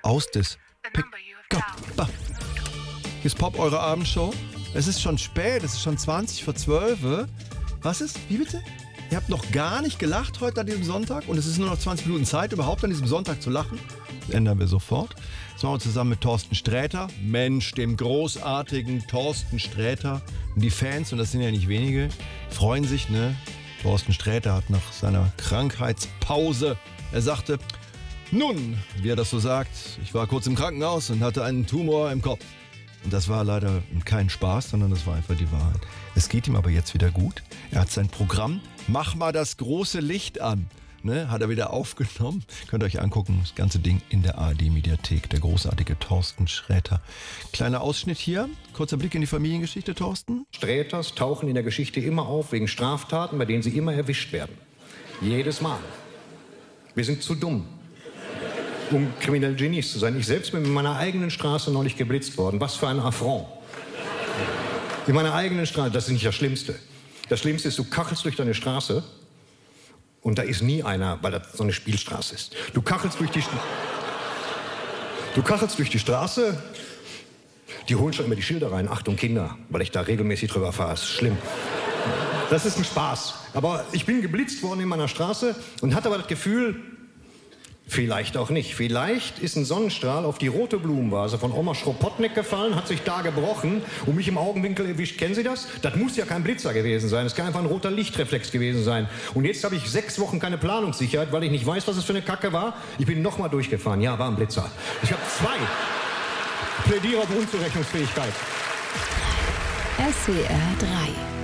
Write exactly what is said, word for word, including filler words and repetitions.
aus des Pickup. Hier ist Pop, eure Abendshow. Es ist schon spät, es ist schon zwanzig vor zwölf. Was ist? Wie bitte? Ihr habt noch gar nicht gelacht heute an diesem Sonntag und es ist nur noch zwanzig Minuten Zeit, überhaupt an diesem Sonntag zu lachen. Das ändern wir sofort. Das machen wir zusammen mit Thorsten Sträter. Mensch, dem großartigen Thorsten Sträter. Und die Fans, und das sind ja nicht wenige, freuen sich, ne? Thorsten Sträter hat nach seiner Krankheitspause, er sagte, nun, wie er das so sagt, ich war kurz im Krankenhaus und hatte einen Tumor im Kopf. Und das war leider kein Spaß, sondern das war einfach die Wahrheit. Es geht ihm aber jetzt wieder gut. Er hat sein Programm Mach mal das große Licht an. Ne, hat er wieder aufgenommen. Könnt ihr euch angucken, das ganze Ding in der A R D-Mediathek. Der großartige Thorsten Sträter. Kleiner Ausschnitt hier. Kurzer Blick in die Familiengeschichte, Thorsten. Sträters tauchen in der Geschichte immer auf wegen Straftaten, bei denen sie immer erwischt werden. Jedes Mal. Wir sind zu dumm, um kriminelle Genies zu sein. Ich selbst bin in meiner eigenen Straße neulich geblitzt worden. Was für ein Affront. In meiner eigenen Straße, das ist nicht das Schlimmste. Das Schlimmste ist, du kachelst durch deine Straße und da ist nie einer, weil das so eine Spielstraße ist. Du kachelst durch die, du kachelst durch die Straße, die holen schon immer die Schilder rein. Achtung Kinder, weil ich da regelmäßig drüber fahre. Das ist schlimm. Das ist ein Spaß. Aber ich bin geblitzt worden in meiner Straße und hatte aber das Gefühl, vielleicht auch nicht. Vielleicht ist ein Sonnenstrahl auf die rote Blumenvase von Oma Schropotnik gefallen, hat sich da gebrochen und mich im Augenwinkel erwischt. Kennen Sie das? Das muss ja kein Blitzer gewesen sein. Es kann einfach ein roter Lichtreflex gewesen sein. Und jetzt habe ich sechs Wochen keine Planungssicherheit, weil ich nicht weiß, was es für eine Kacke war. Ich bin nochmal durchgefahren. Ja, war ein Blitzer. Ich habe zwei. Plädiere auf Unzurechnungsfähigkeit. S W R drei